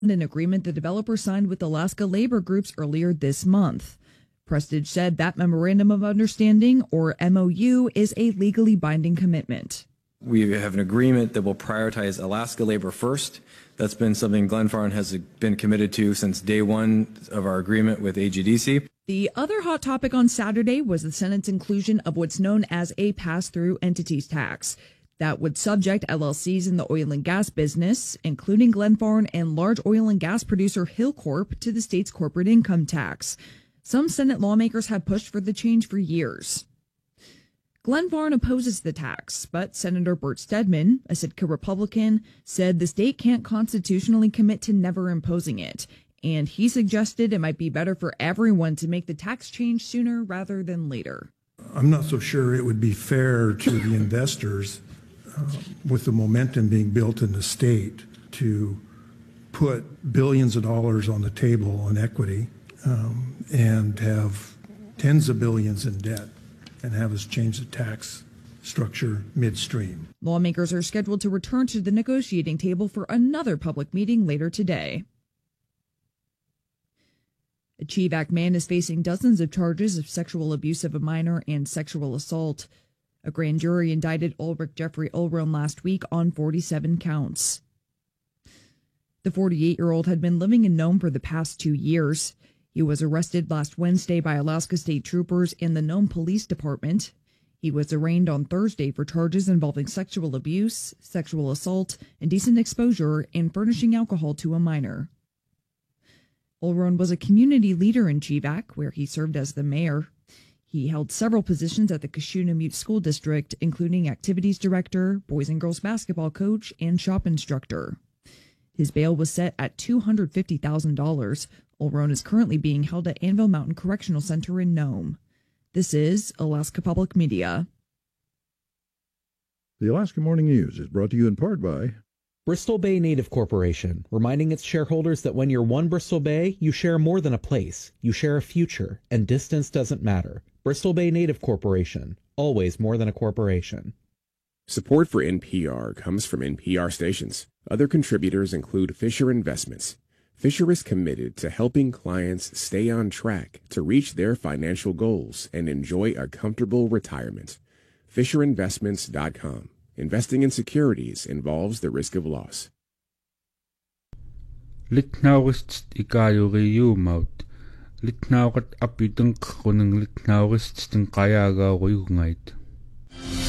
an agreement the developer signed with Alaska labor groups earlier this month. Prestige said that Memorandum of Understanding, or MOU, is a legally binding commitment. We have an agreement that will prioritize Alaska labor first. That's been something Glenfarne has been committed to since day one of our agreement with AGDC. The other hot topic on Saturday was the Senate's inclusion of what's known as a pass-through entities tax that would subject LLCs in the oil and gas business, including Glenfarne and large oil and gas producer Hilcorp, to the state's corporate income tax. Some Senate lawmakers have pushed for the change for years. Glenfarne opposes the tax, but Senator Bert Stedman, a Sitka Republican, said the state can't constitutionally commit to never imposing it, and he suggested it might be better for everyone to make the tax change sooner rather than later. I'm not so sure it would be fair to the investors with the momentum being built in the state to put billions of dollars on the table on equity and have tens of billions in debt and have us change the tax structure midstream. Lawmakers are scheduled to return to the negotiating table for another public meeting later today. A Chivak man is facing dozens of charges of sexual abuse of a minor and sexual assault. A grand jury indicted Ulrich Jeffrey Ulrone last week on 47 counts. The 48-year-old had been living in Nome for the past 2 years. He was arrested last Wednesday by Alaska State Troopers and the Nome Police Department. He was arraigned on Thursday for charges involving sexual abuse, sexual assault, indecent exposure, and furnishing alcohol to a minor. Ulrone was a community leader in Chivak, where he served as the mayor. He held several positions at the Cashewnamute School District, including activities director, boys and girls basketball coach, and shop instructor. His bail was set at $250,000. Ulrone is currently being held at Anvil Mountain Correctional Center in Nome. This is Alaska Public Media. The Alaska Morning News is brought to you in part by Bristol Bay Native Corporation, reminding its shareholders that when you're one Bristol Bay, you share more than a place. You share a future, and distance doesn't matter. Bristol Bay Native Corporation, always more than a corporation. Support for NPR comes from NPR stations. Other contributors include Fisher Investments. Fisher is committed to helping clients stay on track to reach their financial goals and enjoy a comfortable retirement. FisherInvestments.com. Investing in securities involves the risk of loss. Litnaurist ikayuriumaut. Litnaurat apiteng kuneng litnaurist tingkayagauriyungait.